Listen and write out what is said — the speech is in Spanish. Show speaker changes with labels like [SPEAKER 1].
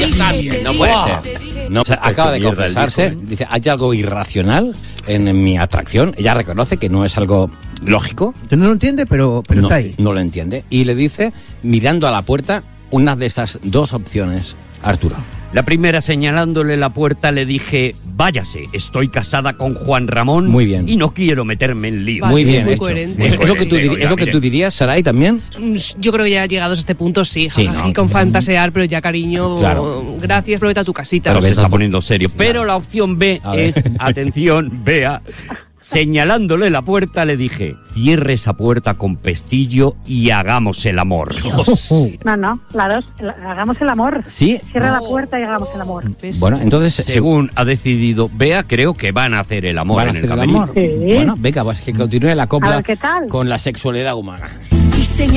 [SPEAKER 1] está bien.
[SPEAKER 2] No puede ser. No, o sea, acaba de confesarse, dice, hay algo irracional en mi atracción. Ella reconoce que no es algo lógico.
[SPEAKER 3] Tú no lo entiendes, pero
[SPEAKER 2] no,
[SPEAKER 3] está ahí.
[SPEAKER 2] No lo entiende. Y le dice, mirando a la puerta, una de esas dos opciones, Arturo.
[SPEAKER 1] La primera, señalándole la puerta, le dije, váyase, estoy casada con Juan Ramón.
[SPEAKER 2] Muy bien.
[SPEAKER 1] Y no quiero meterme en lío.
[SPEAKER 2] Muy bien
[SPEAKER 4] muy
[SPEAKER 2] hecho.
[SPEAKER 4] coherente.
[SPEAKER 2] ¿Es lo que tú dirías, Saray, también?
[SPEAKER 4] Yo creo que ya llegados a este punto, sí.
[SPEAKER 2] Sí, ¿no?
[SPEAKER 4] Con fantasear, pero ya, cariño,
[SPEAKER 2] Claro.
[SPEAKER 4] gracias, pero vete a tu casita.
[SPEAKER 1] Pero se está poniendo serio. Pero la opción B
[SPEAKER 2] A ver.
[SPEAKER 1] es, atención, Bea, señalándole la puerta, le dije, cierre esa puerta con pestillo y hagamos el amor.
[SPEAKER 5] No, la dos, hagamos el amor.
[SPEAKER 2] ¿Sí?
[SPEAKER 5] Cierra la puerta y hagamos el amor.
[SPEAKER 2] Bueno, entonces...
[SPEAKER 1] Según ha decidido Bea, creo que van a hacer el amor
[SPEAKER 2] ¿Van a
[SPEAKER 1] en
[SPEAKER 2] hacer
[SPEAKER 1] el
[SPEAKER 2] el
[SPEAKER 1] camerino.
[SPEAKER 2] amor?
[SPEAKER 5] Sí.
[SPEAKER 2] Bueno, venga, pues que continúe la
[SPEAKER 5] A
[SPEAKER 2] copla
[SPEAKER 5] ver, ¿qué tal?
[SPEAKER 2] con la sexualidad humana.